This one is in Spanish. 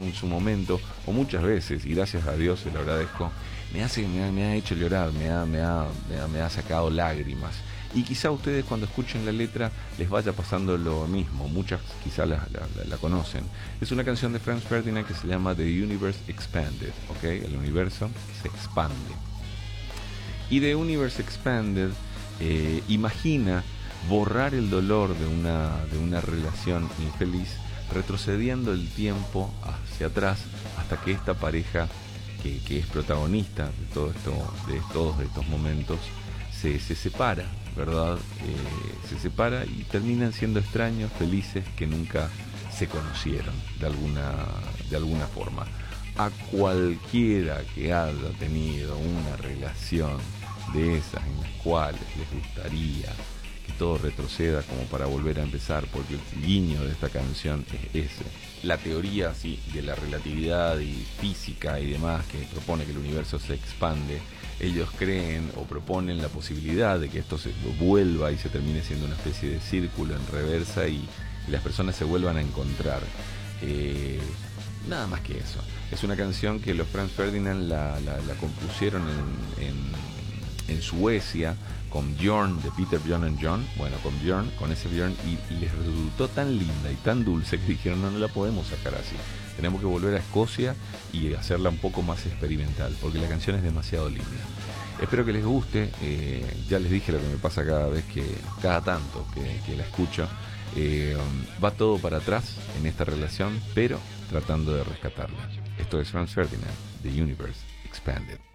en su momento, o muchas veces, y gracias a Dios se lo agradezco, me ha hecho llorar, me ha sacado lágrimas. Y quizá ustedes cuando escuchen la letra les vaya pasando lo mismo, muchas quizá la conocen. Es una canción de Franz Ferdinand que se llama The Universe Expanded, ¿ok? El universo se expande. Y The Universe Expanded imagina borrar el dolor de una relación infeliz, retrocediendo el tiempo hacia atrás hasta que esta pareja que es protagonista de todos estos momentos se separa, ¿verdad? Se separa y terminan siendo extraños, felices, que nunca se conocieron de alguna forma. A cualquiera que haya tenido una relación de esas en las cuales les gustaría que todo retroceda como para volver a empezar, porque el guiño de esta canción es ese. La teoría sí, de la relatividad y física y demás, que propone que el universo se expande, ellos creen o proponen la posibilidad de que esto se vuelva y se termine siendo una especie de círculo en reversa y las personas se vuelvan a encontrar. Nada más que eso. Es una canción que los Franz Ferdinand la compusieron en Suecia con Björn, de Peter, Björn and John. Bueno, con ese Björn, y les resultó tan linda y tan dulce que dijeron, no la podemos sacar así, tenemos que volver a Escocia y hacerla un poco más experimental, porque la canción es demasiado linda. Espero que les guste. Ya les dije lo que me pasa cada tanto que la escucho. Va todo para atrás en esta relación, pero tratando de rescatarla. Esto es Franz Ferdinand, The Universe Expanded.